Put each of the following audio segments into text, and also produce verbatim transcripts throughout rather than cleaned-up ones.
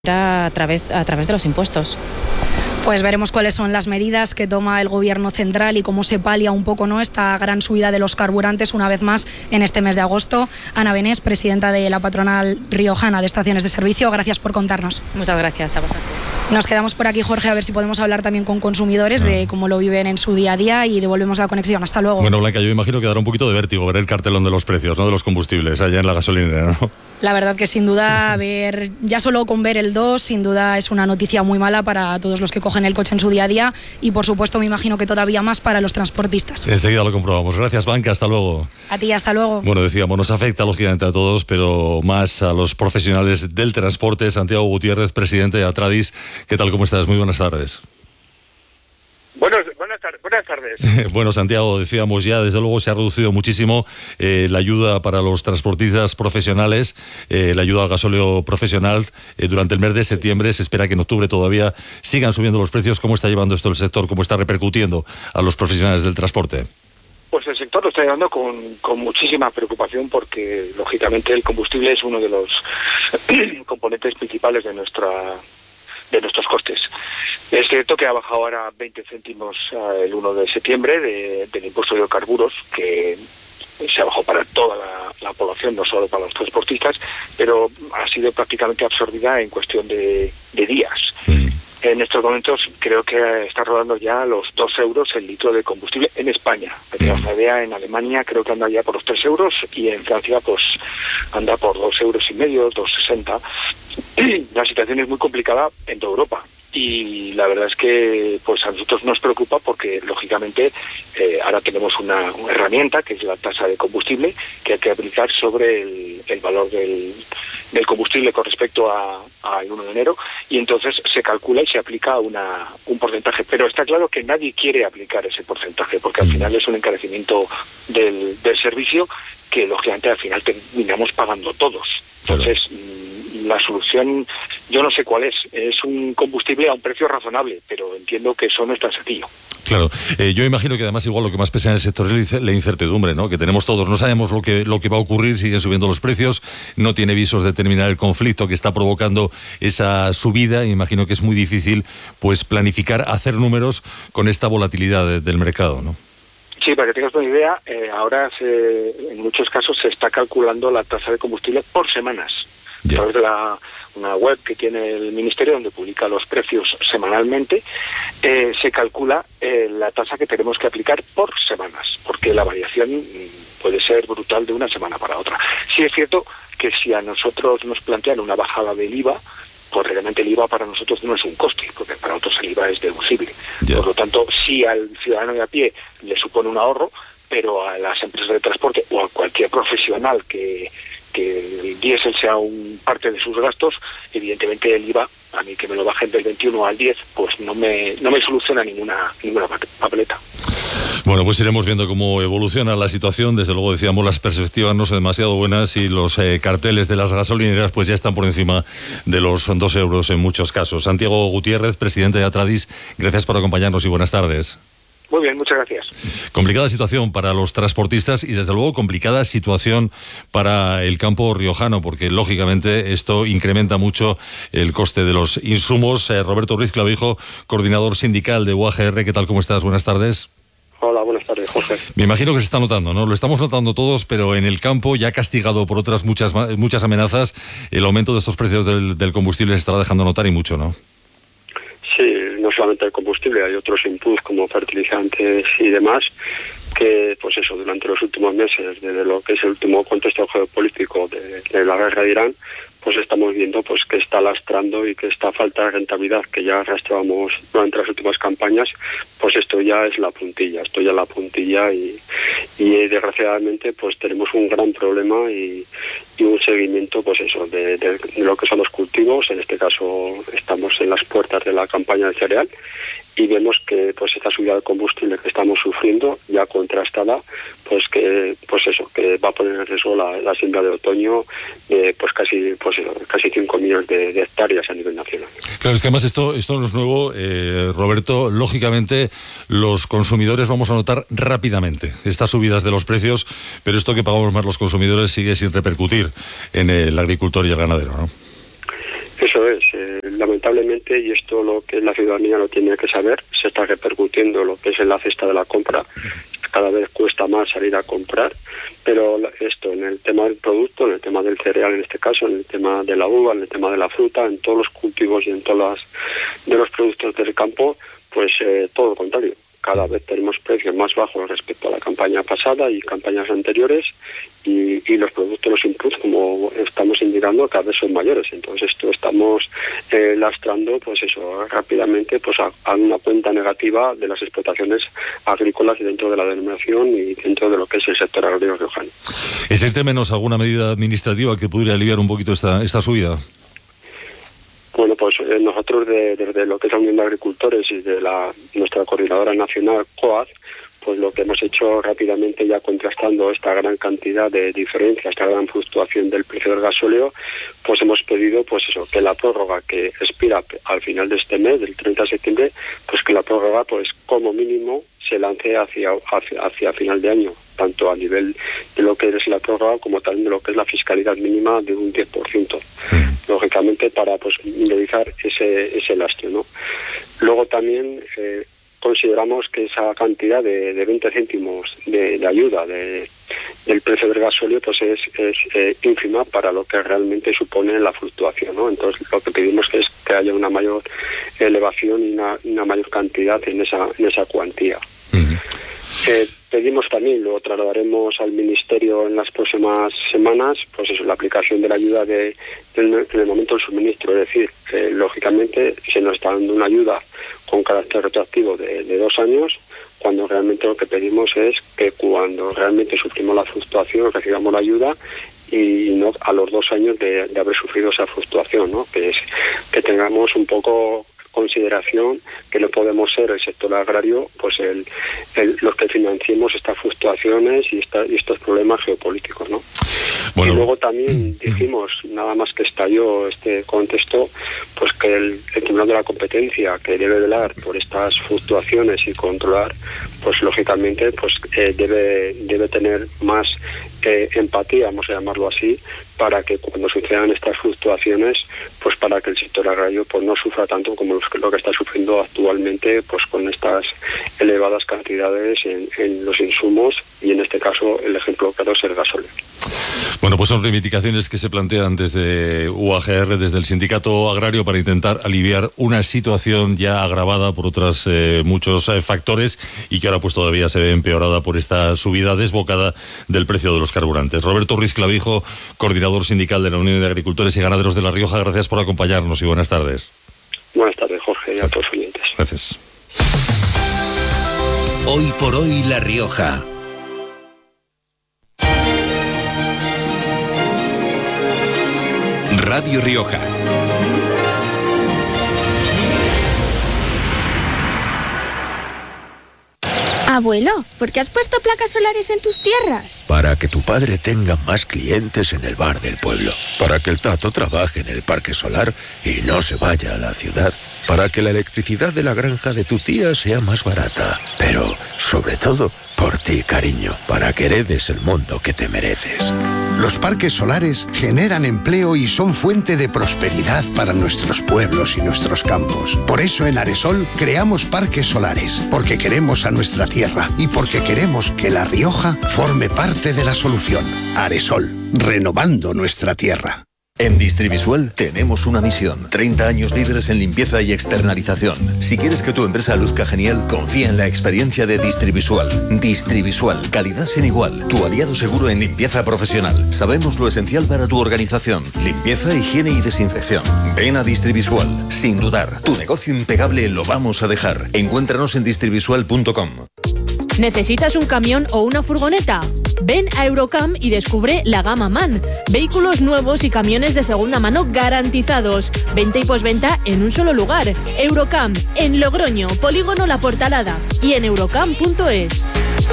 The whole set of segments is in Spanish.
a través, a través de los impuestos. Pues veremos cuáles son las medidas que toma el Gobierno central y cómo se palia un poco, ¿no?, esta gran subida de los carburantes una vez más en este mes de agosto. Ana Benés, presidenta de la patronal riojana de estaciones de servicio, gracias por contarnos. Muchas gracias a vosotros. Nos quedamos por aquí, Jorge, a ver si podemos hablar también con consumidores de cómo lo viven en su día a día y devolvemos la conexión. Hasta luego. Bueno, Blanca, yo imagino que dará un poquito de vértigo ver el cartelón de los precios, ¿no?, de los combustibles allá en la gasolinera, ¿no? La verdad que sin duda, ver ya solo con ver el dos, sin duda es una noticia muy mala para todos los que cogen el coche en su día a día y por supuesto me imagino que todavía más para los transportistas. Enseguida lo comprobamos. Gracias, Blanca, hasta luego. A ti, hasta luego. Bueno, decíamos, nos afecta lógicamente a todos, pero más a los profesionales del transporte. Santiago Gutiérrez, presidente de Atradis. ¿Qué tal, cómo estás? Muy buenas tardes. Bueno, buenas tardes. Buenas tardes. Bueno, Santiago, decíamos ya, desde luego se ha reducido muchísimo eh, la ayuda para los transportistas profesionales, eh, la ayuda al gasóleo profesional. Eh, durante el mes de septiembre se espera que en octubre todavía sigan subiendo los precios. ¿Cómo está llevando esto el sector? ¿Cómo está repercutiendo a los profesionales del transporte? Pues el sector lo está llevando con, con muchísima preocupación porque, lógicamente, el combustible es uno de los componentes principales de nuestra... de nuestros costes. Es cierto que ha bajado ahora veinte céntimos uh, el uno de septiembre de, del impuesto de hidrocarburos, que se ha bajado para toda la, la población, no solo para los transportistas, pero ha sido prácticamente absorbida en cuestión de, de días. Mm. En estos momentos creo que está rodando ya los dos euros el litro de combustible en España. La idea en Alemania creo que anda ya por los tres euros y en Francia pues anda por dos euros y medio, dos sesenta. La situación es muy complicada en toda Europa y la verdad es que pues a nosotros nos preocupa porque lógicamente eh, ahora tenemos una, una herramienta que es la tasa de combustible que hay que aplicar sobre el, el valor del, del combustible con respecto a al uno de enero y entonces se calcula y se aplica una, un porcentaje, pero está claro que nadie quiere aplicar ese porcentaje porque al final es un encarecimiento del, del servicio que lógicamente al final terminamos pagando todos. Entonces la solución yo no sé cuál es, es un combustible a un precio razonable, pero entiendo que eso no es tan sencillo. Claro, eh, yo imagino que además igual lo que más pesa en el sector es la incertidumbre, ¿no?, que tenemos todos, no sabemos lo que lo que va a ocurrir, siguen subiendo los precios, no tiene visos de terminar el conflicto que está provocando esa subida, imagino que es muy difícil pues planificar, hacer números con esta volatilidad de, del mercado, ¿no? Sí, para que tengas una idea, eh, ahora se, en muchos casos se está calculando la tasa de combustible por semanas. Yeah. A través de la, una web que tiene el Ministerio donde publica los precios semanalmente, eh, se calcula eh, la tasa que tenemos que aplicar por semanas, porque la variación puede ser brutal de una semana para otra. Sí es cierto que si a nosotros nos plantean una bajada del I V A, pues realmente el I V A para nosotros no es un coste, porque para otros el I V A es deducible. Yeah. Por lo tanto, sí al ciudadano de a pie le supone un ahorro, pero a las empresas de transporte o a cualquier profesional que que el diésel sea un parte de sus gastos, evidentemente el I V A, a mí que me lo bajen del veintiuno al diez, pues no me no me soluciona ninguna ninguna papeleta. Bueno, pues iremos viendo cómo evoluciona la situación. Desde luego, decíamos, las perspectivas no son demasiado buenas y los eh, carteles de las gasolineras pues ya están por encima de los dos euros en muchos casos. Santiago Gutiérrez, presidente de Atradis, gracias por acompañarnos y buenas tardes. Muy bien, muchas gracias. Complicada situación para los transportistas y desde luego complicada situación para el campo riojano porque lógicamente esto incrementa mucho el coste de los insumos. Eh, Roberto Ruiz Clavijo, coordinador sindical de U A G R, ¿qué tal? ¿Cómo estás? Buenas tardes. Hola, buenas tardes, Jorge. Me imagino que se está notando, ¿no? Lo estamos notando todos, pero en el campo, ya castigado por otras muchas muchas amenazas, el aumento de estos precios del, del combustible se estará dejando notar y mucho, ¿no? Sí, no solamente el combustible, hay otros inputs como fertilizantes y demás que, pues eso, durante los últimos meses, desde lo que es el último contexto geopolítico de, de la guerra de Irán, pues estamos viendo pues que está lastrando y que esta falta de rentabilidad que ya arrastrábamos durante las últimas campañas, pues esto ya es la puntilla, esto ya es la puntilla y, y desgraciadamente pues tenemos un gran problema y, y un seguimiento pues eso de, de, de lo que son los cultivos. En este caso estamos en las puertas de la campaña de cereal y vemos que pues esta subida de combustible que estamos sufriendo ya contrastada pues que pues eso que va a poner en riesgo la, la siembra de otoño eh, pues casi pues casi cinco millones de, de hectáreas a nivel nacional. Claro, es que además esto esto no es nuevo, eh, Roberto. Lógicamente los consumidores vamos a notar rápidamente estas subidas de los precios, pero esto que pagamos más los consumidores sigue sin repercutir en el agricultor y el ganadero, ¿no? Eso es, eh, lamentablemente, y esto lo que la ciudadanía lo tiene que saber, se está repercutiendo lo que es en la cesta de la compra. Cada vez cuesta más salir a comprar, pero esto en el tema del producto, en el tema del cereal en este caso, en el tema de la uva, en el tema de la fruta, en todos los cultivos y en todos de los productos del campo, pues eh, todo lo contrario. Cada vez tenemos precios más bajos respecto a la campaña pasada y campañas anteriores, y, y los productos, los inputs, como estamos indicando, cada vez son mayores. Entonces esto estamos eh, lastrando, pues eso, rápidamente, pues a, a una cuenta negativa de las explotaciones agrícolas dentro de la denominación y dentro de lo que es el sector agrario riojano. ¿Existe menos alguna medida administrativa que pudiera aliviar un poquito esta, esta subida? Bueno, pues eh, nosotros de, desde lo que es la Unión de Agricultores y de la nuestra coordinadora nacional, COAG, pues lo que hemos hecho rápidamente, ya contrastando esta gran cantidad de diferencias, esta gran fluctuación del precio del gasóleo, pues hemos pedido, pues eso, que la prórroga que expira al final de este mes, del treinta de septiembre, pues que la prórroga, pues como mínimo, se lance hacia, hacia, hacia final de año, tanto a nivel de lo que es la prórroga como también de lo que es la fiscalidad mínima de un diez por ciento, lógicamente para pues minimizar ese, ese lastre, ¿no? Luego también eh, consideramos que esa cantidad de, de veinte céntimos de, de ayuda de, del precio del gasóleo pues es, es eh, ínfima para lo que realmente supone la fluctuación, ¿no? Entonces lo que pedimos es que haya una mayor elevación y una, una mayor cantidad en esa, en esa cuantía. Uh-huh. Eh, pedimos también, lo trasladaremos al Ministerio en las próximas semanas, pues eso, la aplicación de la ayuda de, de en el momento del suministro, es decir, eh, lógicamente se nos está dando una ayuda con carácter retroactivo de, de dos años, cuando realmente lo que pedimos es que cuando realmente sufrimos la fluctuación recibamos la ayuda y no a los dos años de, de haber sufrido esa fluctuación, ¿no? Que es que tengamos un poco consideración que no podemos ser el sector agrario pues el, el los que financiemos estas fluctuaciones y, esta, y estos problemas geopolíticos, ¿no? Bueno. Y luego también dijimos, nada más que estalló este contexto, pues que el, el Tribunal de la Competencia, que debe velar por estas fluctuaciones y controlar, pues lógicamente pues eh, debe debe tener más eh, empatía, vamos a llamarlo así, para que cuando sucedan estas fluctuaciones, pues para que el sector agrario pues no sufra tanto como lo que está sufriendo actualmente, pues con estas elevadas cantidades en, en los insumos y en este caso el ejemplo claro es el gasóleo. Bueno, pues son reivindicaciones que se plantean desde U A G R, desde el Sindicato Agrario, para intentar aliviar una situación ya agravada por otros eh, muchos eh, factores y que ahora pues todavía se ve empeorada por esta subida desbocada del precio de los carburantes. Roberto Ruiz Clavijo, coordinador sindical de la Unión de Agricultores y Ganaderos de La Rioja, gracias por acompañarnos y buenas tardes. Buenas tardes, Jorge, y a todos los oyentes. Gracias. Hoy por hoy La Rioja. Radio Rioja. Abuelo, ¿por qué has puesto placas solares en tus tierras? Para que tu padre tenga más clientes en el bar del pueblo. Para que el Tato trabaje en el parque solar y no se vaya a la ciudad. Para que la electricidad de la granja de tu tía sea más barata. Pero, sobre todo, por ti, cariño. Para que heredes el mundo que te mereces. Los parques solares generan empleo y son fuente de prosperidad para nuestros pueblos y nuestros campos. Por eso en Aresol creamos parques solares, porque queremos a nuestra tierra y porque queremos que La Rioja forme parte de la solución. Aresol, renovando nuestra tierra. En Distrivisual tenemos una misión. treinta años líderes en limpieza y externalización. Si quieres que tu empresa luzca genial, confía en la experiencia de Distrivisual. Distrivisual, calidad sin igual. Tu aliado seguro en limpieza profesional. Sabemos lo esencial para tu organización. Limpieza, higiene y desinfección. Ven a Distrivisual. Sin dudar, tu negocio impecable lo vamos a dejar. Encuéntranos en distrivisual punto com. ¿Necesitas un camión o una furgoneta? Ven a Eurocam y descubre la gama MAN. Vehículos nuevos y camiones de segunda mano garantizados. Venta y posventa en un solo lugar. Eurocam, en Logroño, Polígono La Portalada y en eurocam punto es.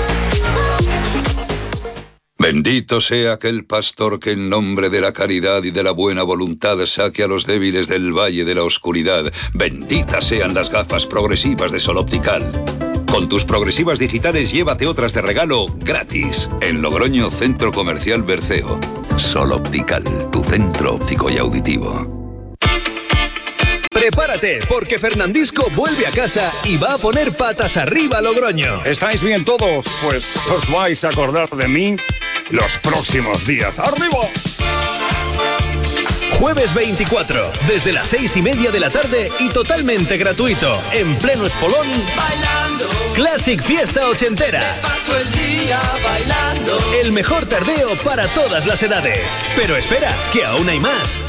Bendito sea aquel pastor que en nombre de la caridad y de la buena voluntad saque a los débiles del valle de la oscuridad. Benditas sean las gafas progresivas de Sol Optical. Con tus progresivas digitales llévate otras de regalo gratis. En Logroño, Centro Comercial Berceo. Sol Optical, tu centro óptico y auditivo. Prepárate, porque Fernandisco vuelve a casa y va a poner patas arriba a Logroño. ¿Estáis bien todos? Pues os vais a acordar de mí los próximos días. ¡Arriba! Jueves veinticuatro, desde las seis y media de la tarde y totalmente gratuito, en pleno Espolón, bailando. Classic Fiesta Ochentera. Me paso el día bailando. El mejor tardeo para todas las edades. Pero espera, que aún hay más.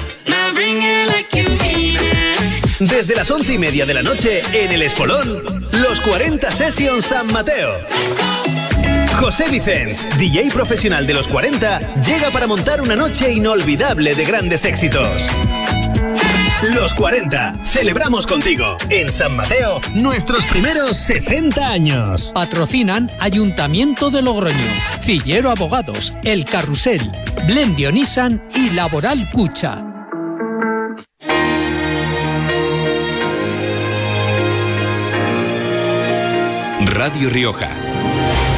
Desde las once y media de la noche, en el Espolón, los cuarenta Sessions San Mateo. José Vicens, D J profesional de los cuarenta, llega para montar una noche inolvidable de grandes éxitos. Los cuarenta, celebramos contigo. En San Mateo, nuestros primeros sesenta años. Patrocinan Ayuntamiento de Logroño, Cillero Abogados, El Carrusel, Blendio Nissan y Laboral Cucha. Radio Rioja.